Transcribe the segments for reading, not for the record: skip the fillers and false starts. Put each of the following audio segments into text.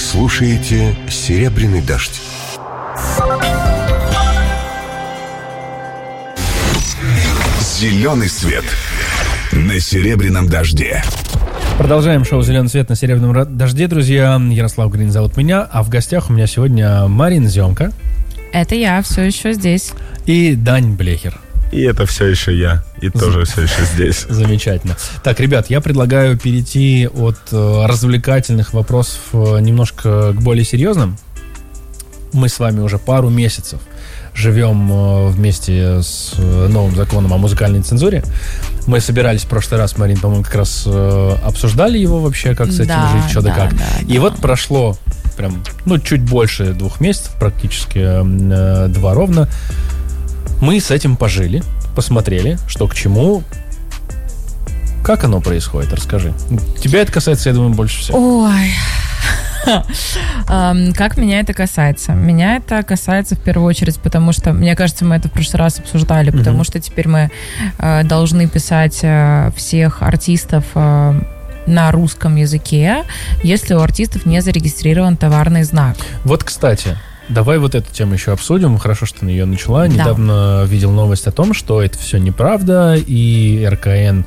слушаете «Серебряный дождь». Зеленый свет на «Серебряном дожде». Продолжаем шоу «Зеленый свет» на «Серебряном дожде», друзья. Ярослав Грин зовут меня, а в гостях у меня сегодня Марина Зёмка. Это я, все еще здесь. И Дань Блехер. И это все еще я, и тоже все еще здесь. Замечательно. Так, ребят, я предлагаю перейти от развлекательных вопросов немножко к более серьезным. Мы с вами уже пару месяцев живем вместе с новым законом о музыкальной цензуре. Мы собирались в прошлый раз, Марин, по-моему, как раз обсуждали его вообще, как с этим жить, что да как. И вот прошло прям, чуть больше 2 месяцев, практически 2 ровно. Мы с этим пожили, посмотрели, что к чему. Как оно происходит, расскажи. Тебя это касается, я думаю, больше всего. Ой... Как меня это касается? Меня это касается в первую очередь, потому что, мне кажется, мы это в прошлый раз обсуждали, потому что теперь мы должны писать всех артистов на русском языке, если у артистов не зарегистрирован товарный знак. Вот, кстати, давай вот эту тему еще обсудим. Хорошо, что ты ее начала. Да. Недавно видел новость о том, что это все неправда, и РКН...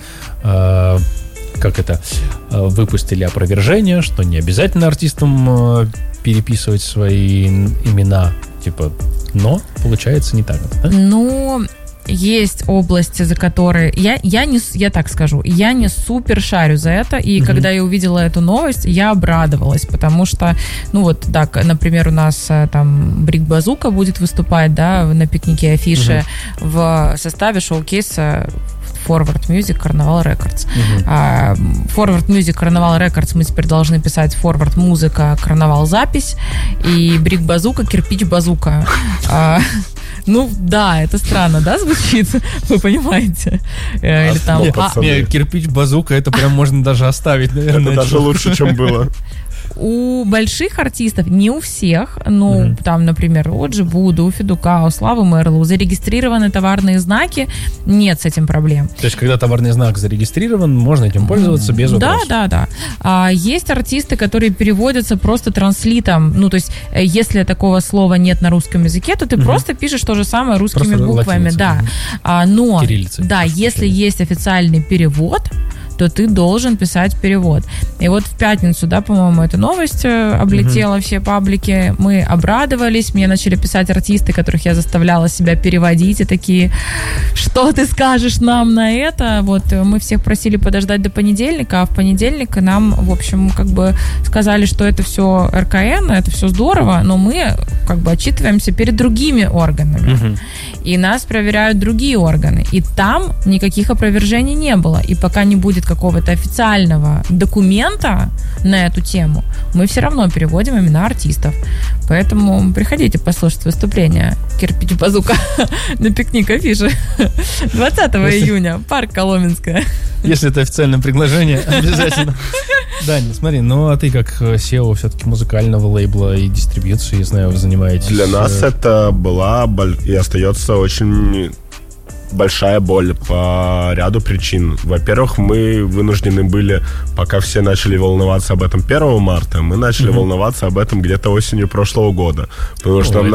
выпустили опровержение, что не обязательно артистам переписывать свои имена, но получается не так. Да? Есть области, за которые... Я так скажу, я не супер шарю за это, и когда я увидела эту новость, я обрадовалась, потому что, например, у нас там Брик Базука будет выступать, да, на пикнике афиши в составе шоу-кейса Forward Music Carnival Records. Forward Music Carnival Records мы теперь должны писать Forward Музыка Carnival Запись и Брик Базука Кирпич Базука. Да, это странно, да, звучит? Вы понимаете? Или там... Кирпич Базука, это прям можно даже оставить, наверное. Это даже лучше, чем было. У больших артистов, не у всех, там, например, у Джибуда, у Федука, у Славы Мерлоу зарегистрированы товарные знаки, нет с этим проблем. То есть, когда товарный знак зарегистрирован, можно этим пользоваться без вопросов? Да. Есть артисты, которые переводятся просто транслитом, то есть, если такого слова нет на русском языке, то ты просто пишешь то же самое русскими буквами, да. Но, если есть официальный перевод, то ты должен писать перевод. И вот в пятницу, по-моему, эта новость облетела все паблики. Мы обрадовались, мне начали писать артисты, которых я заставляла себя переводить, и такие: что ты скажешь нам на это? Вот мы всех просили подождать до понедельника, а в понедельник нам, в общем, сказали, что это все РКН, это все здорово, но мы отчитываемся перед другими органами. И нас проверяют другие органы. И там никаких опровержений не было. И пока не будет какого-то официального документа на эту тему, мы все равно переводим имена артистов. Поэтому приходите послушать выступление Кирпич Базука на пикник афиши 20 июня, парк Коломенская. Если это официальное приглашение, обязательно. Дань, смотри, а ты как SEO все-таки музыкального лейбла и дистрибьюции, я знаю, вы занимаетесь. Для нас это была и остается очень большая боль по ряду причин. Во-первых, мы вынуждены были, пока все начали волноваться об этом 1 марта, мы начали волноваться об этом где-то осенью прошлого года. Потому что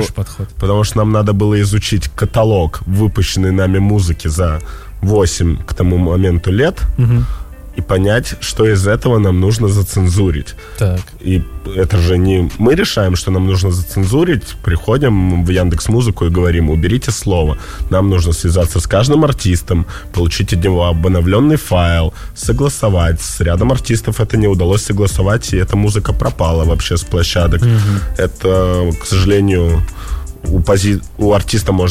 нам надо было изучить каталог выпущенной нами музыки за 8 к тому моменту лет, и понять, что из этого нам нужно зацензурить. Так. И это же не мы решаем, что нам нужно зацензурить. Приходим в Яндекс.Музыку и говорим: уберите слово. Нам нужно связаться с каждым артистом, получить от него обновленный файл, согласовать. С рядом артистов это не удалось согласовать, и эта музыка пропала вообще с площадок. Это, к сожалению, у артиста может